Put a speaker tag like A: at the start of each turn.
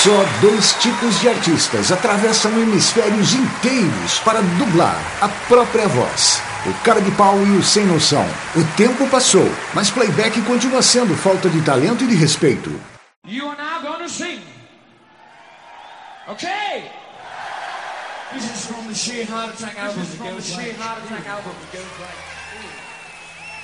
A: Só dois tipos de artistas atravessam hemisférios inteiros para dublar a própria voz. O cara de pau e o sem noção. O tempo passou, mas playback continua sendo falta de talento e de respeito.
B: You are now gonna sing. Okay. This is from the Sheer Heart Attack album. The Sheer Heart Attack album.